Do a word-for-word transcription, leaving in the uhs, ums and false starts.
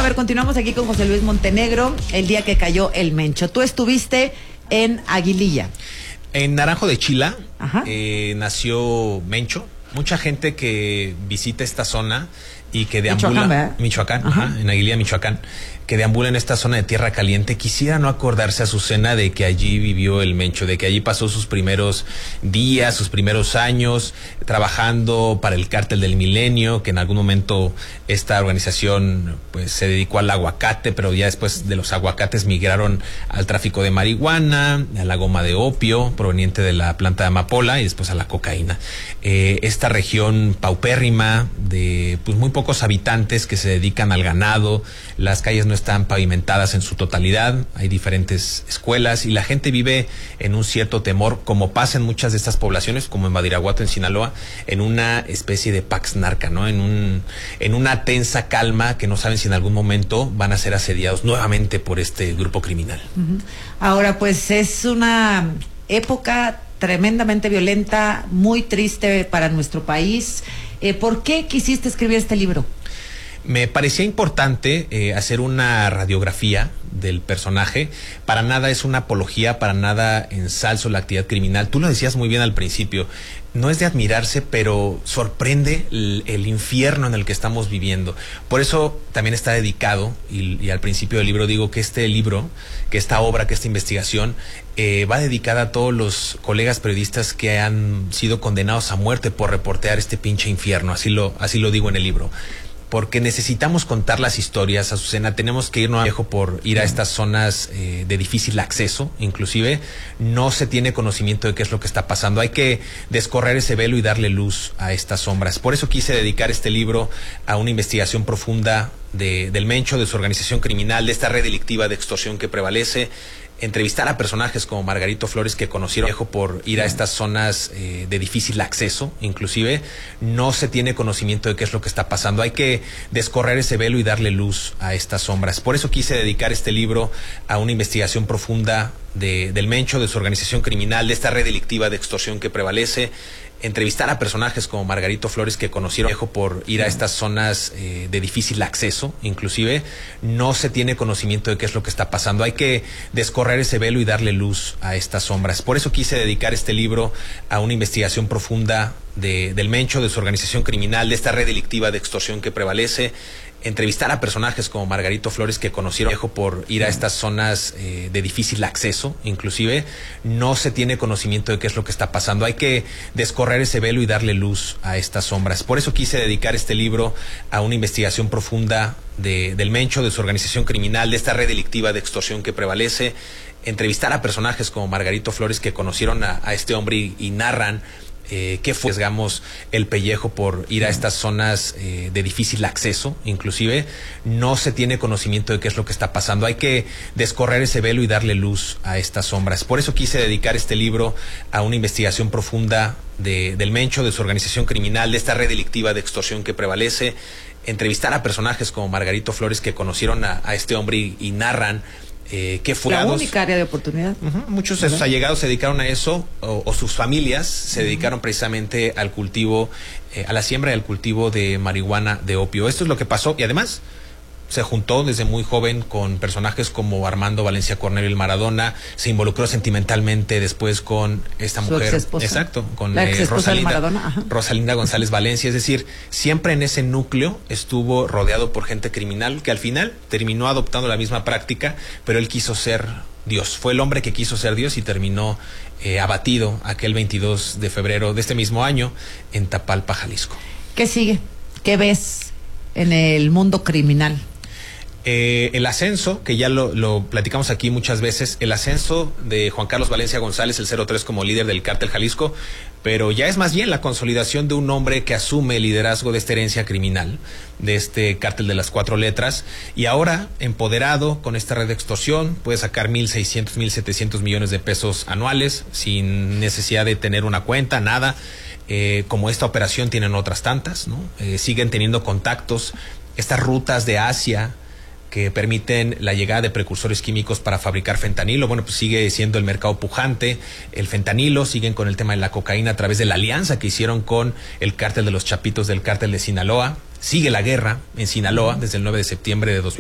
A ver, continuamos aquí con José Luis Montenegro, el día que cayó el Mencho. Tú estuviste en Aguililla. En Naranjo de Chila eh, nació Mencho. Mucha gente que visita esta zona y que deambula... Michoacán, Michoacán, ajá, en Aguililla, Michoacán, que deambula en esta zona de tierra caliente, quisiera no acordarse, Azucena, de que allí vivió el Mencho, de que allí pasó sus primeros días, sus primeros años, trabajando para el Cártel del Milenio, que en algún momento esta organización pues se dedicó al aguacate, pero ya después de los aguacates migraron al tráfico de marihuana, a la goma de opio proveniente de la planta de amapola y después a la cocaína. Eh, esta región paupérrima de pues muy pocos habitantes que se dedican al ganado, las calles no están pavimentadas en su totalidad, hay diferentes escuelas y la gente vive en un cierto temor, como pasa en muchas de estas poblaciones, como en Badiraguato, en Sinaloa, en una especie de pax narca, ¿no? En un en una tensa calma que no saben si en algún momento van a ser asediados nuevamente por este grupo criminal. Uh-huh. Ahora, pues es una época tremendamente violenta, muy triste para nuestro país. Eh, ¿Por qué quisiste escribir este libro? Me parecía importante eh, hacer una radiografía del personaje. Para nada es una apología, para nada ensalzo la actividad criminal. Tú lo decías muy bien al principio. No es de admirarse, pero sorprende el, el infierno en el que estamos viviendo. Por eso también está dedicado, y, y al principio del libro digo que este libro, que esta obra, que esta investigación, eh, va dedicada a todos los colegas periodistas que han sido condenados a muerte por reportear este pinche infierno. Así lo, así lo digo en el libro. Porque necesitamos contar las historias, Azucena, tenemos que irnos a viejo por ir a estas zonas eh, de difícil acceso, inclusive no se tiene conocimiento de qué es lo que está pasando, hay que descorrer ese velo y darle luz a estas sombras. Por eso quise dedicar este libro a una investigación profunda de, del Mencho, de su organización criminal, de esta red delictiva de extorsión que prevalece, entrevistar a personajes como Margarito Flores, que conocieron viejo por ir a estas zonas eh, de difícil acceso, inclusive no se tiene conocimiento de qué es lo que está pasando, hay que descorrer ese velo y darle luz a estas sombras. Por eso quise dedicar este libro a una investigación profunda de, del Mencho, de su organización criminal, de esta red delictiva de extorsión que prevalece, entrevistar a personajes como Margarito Flores, que conocieron viejo por ir a estas zonas eh, de difícil acceso, inclusive no se tiene conocimiento de qué es lo que está pasando, hay que descorrer ese velo y darle luz a estas sombras. Por eso quise dedicar este libro a una investigación profunda de, del Mencho, de su organización criminal, de esta red delictiva de extorsión que prevalece, entrevistar a personajes como Margarito Flores, que conocieron viejo por ir a estas zonas eh, de difícil acceso, inclusive no se tiene conocimiento de qué es lo que está pasando, hay que descorrer ese velo y darle luz a estas sombras. Por eso quise dedicar este libro a una investigación profunda de, del Mencho, de su organización criminal, de esta red delictiva de extorsión que prevalece, entrevistar a personajes como Margarito Flores, que conocieron a, a este hombre y, y narran Eh, que fue, digamos, el pellejo por ir a estas zonas eh, de difícil acceso, inclusive no se tiene conocimiento de qué es lo que está pasando, hay que descorrer ese velo y darle luz a estas sombras. Por eso quise dedicar este libro a una investigación profunda de, del Mencho, de su organización criminal, de esta red delictiva de extorsión que prevalece, entrevistar a personajes como Margarito Flores, que conocieron a, a este hombre y, y narran Eh, que fue la única área de oportunidad. Uh-huh. Muchos de sus allegados se dedicaron a eso, o, o sus familias se uh-huh. dedicaron precisamente al cultivo, eh, a la siembra y al cultivo de marihuana de opio. Esto es lo que pasó, y además se juntó desde muy joven con personajes como Armando Valencia Cornelio el Maradona, se involucró sentimentalmente después con esta Su mujer, exesposa. exacto, con la eh, Rosalinda, Maradona, ajá. Rosalinda González Valencia. Es decir, siempre en ese núcleo estuvo rodeado por gente criminal que al final terminó adoptando la misma práctica, pero él quiso ser Dios, fue el hombre que quiso ser Dios y terminó eh, abatido aquel veintidós de febrero de este mismo año en Tapalpa, Jalisco. ¿Qué sigue? ¿Qué ves en el mundo criminal? Eh, el ascenso, que ya lo, lo platicamos aquí muchas veces, el ascenso de Juan Carlos Valencia González, el cero tres, como líder del Cártel Jalisco, pero ya es más bien la consolidación de un hombre que asume el liderazgo de esta herencia criminal, de este Cártel de las Cuatro Letras, y ahora, empoderado con esta red de extorsión, puede sacar mil seiscientos, mil setecientos millones de pesos anuales, sin necesidad de tener una cuenta, nada. Eh, como esta operación tienen otras tantas, ¿no? Eh, siguen teniendo contactos, estas rutas de Asia que permiten la llegada de precursores químicos para fabricar fentanilo. Bueno, pues sigue siendo el mercado pujante, el fentanilo, siguen con el tema de la cocaína a través de la alianza que hicieron con el cártel de los Chapitos del cártel de Sinaloa. Sigue la guerra en Sinaloa desde el nueve de septiembre de dos mil